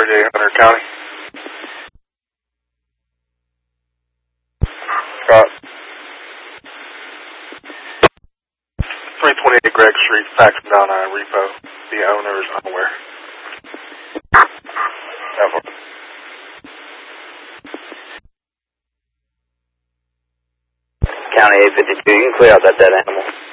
38 Hunter County. Got 328 Greg Street, faxing down a repo. The owner is unaware. County 852, you can clear out that dead animal.